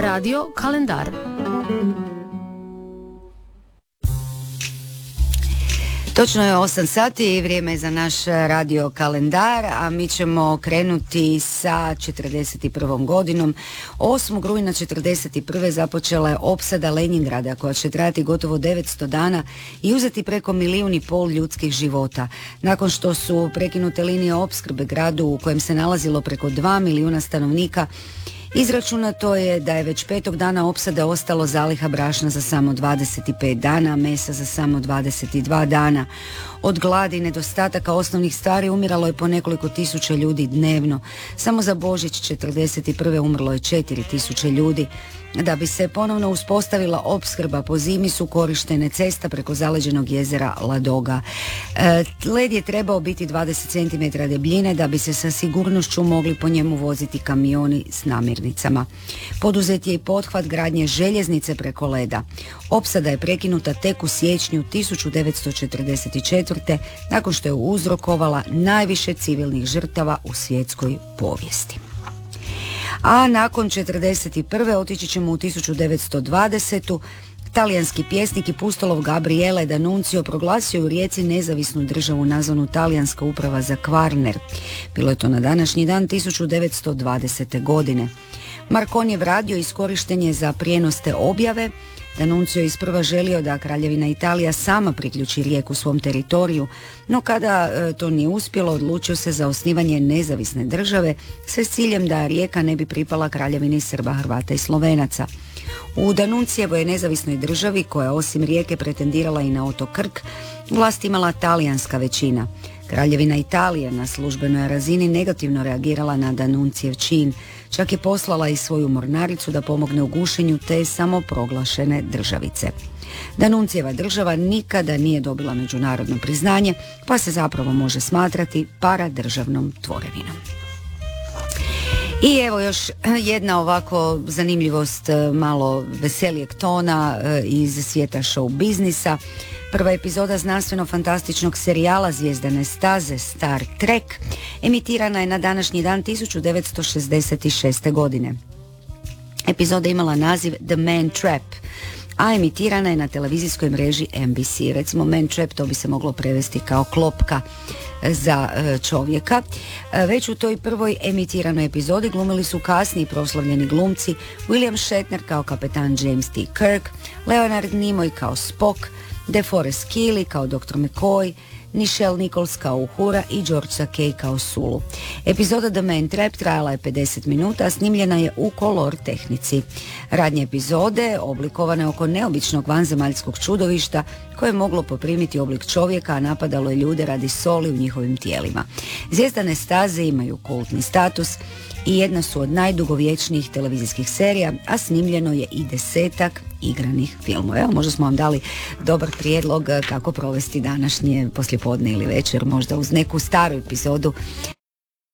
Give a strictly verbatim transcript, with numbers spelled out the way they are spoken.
Radio kalendar. Točno je osam sati i vrijeme je za naš radio kalendar, a mi ćemo krenuti sa četrdeset prvom godinom. osmog rujna četrdeset prve započela je opsada Leningrada koja će trajati gotovo devetsto dana i uzeti preko milijun i pol ljudskih života. Nakon što su prekinute linije opskrbe gradu u kojem se nalazilo preko dva milijuna stanovnika, izračunato je da je već petog dana opsade ostalo zaliha brašna za samo dvadeset pet dana, a mesa za samo dvadeset dva dana. Od gladi i nedostataka osnovnih stvari umiralo je po nekoliko tisuća ljudi dnevno. Samo za Božić četrdeset prve umrlo je četiri tisuće ljudi. Da bi se ponovno uspostavila opskrba po zimi su korištene cesta preko zaleđenog jezera Ladoga. E, led je trebao biti dvadeset centimetara debljine da bi se sa sigurnošću mogli po njemu voziti kamioni s namirnicama. Poduzet je i pothvat gradnje željeznice preko leda. Opsada je prekinuta tek u siječnju tisuću devetsto četrdeset četvrte nakon što je uzrokovala najviše civilnih žrtava u svjetskoj povijesti. A nakon četrdeset prve otići ćemo u tisuću devetsto dvadesetu. Talijanski pjesnik i pustolov Gabriele D'Annunzio proglasio u Rijeci nezavisnu državu nazvanu Talijanska uprava za Kvarner. Bilo je to na današnji dan tisuću devetsto dvadesete godine. Marconijev radio iskorišten je za prijenos te objave. D'Annunzio je isprva želio da Kraljevina Italija sama priključi Rijeku svom teritoriju, no kada e, to nije uspjelo, odlučio se za osnivanje nezavisne države sve s ciljem da Rijeka ne bi pripala Kraljevini Srba, Hrvata i Slovenaca. U D'Annunzijevoj nezavisnoj državi, koja osim Rijeke pretendirala i na otok Krk, vlast imala talijanska većina. Kraljevina Italije na službenoj razini negativno reagirala na D'Annunzijev čin, čak je poslala i svoju mornaricu da pomogne u gušenju te samoproglašene državice. D'Annunzijeva država nikada nije dobila međunarodno priznanje, pa se zapravo može smatrati paradržavnom tvorevinom. I evo još jedna ovako zanimljivost malo veselijeg tona iz svijeta show biznisa. Prva epizoda znanstveno-fantastičnog serijala Zvijezdane staze Star Trek emitirana je na današnji dan tisuću devetsto šezdeset šeste. godine. Epizoda imala naziv The Man Trap, a emitirana je na televizijskoj mreži N B C. Recimo Man Trap, to bi se moglo prevesti kao klopka za čovjeka. Već u toj prvoj emitiranoj epizodi glumili su kasniji proslavljeni glumci William Shatner kao kapetan James T. Kirk, Leonard Nimoy kao Spock, DeForest Keely kao doktor McCoy, Nichelle Nichols kao Uhura i George Takei kao Sulu. Epizoda The Man Trap trajala je pedeset minuta, a snimljena je u kolor tehnici. Radnje epizode oblikovane oko neobičnog vanzemaljskog čudovišta koje je moglo poprimiti oblik čovjeka, a napadalo je ljude radi soli u njihovim tijelima. Zvijezdane staze imaju kultni status i jedna su od najdugovječnijih televizijskih serija, a snimljeno je i desetak igranih filmova. Evo, možda smo vam dali dobar prijedlog kako provesti današnje poslijepodne ili večer, možda uz neku staru epizodu